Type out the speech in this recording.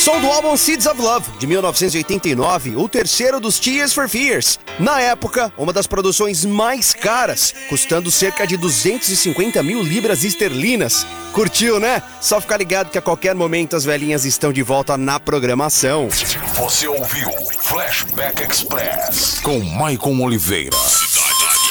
Som do álbum Seeds of Love, de 1989, o terceiro dos Tears for Fears. Na época, uma das produções mais caras, custando cerca de 250 mil libras esterlinas. Curtiu, né? Só ficar ligado que a qualquer momento as velhinhas estão de volta na programação. Você ouviu Flashback Express com Maicon Oliveira.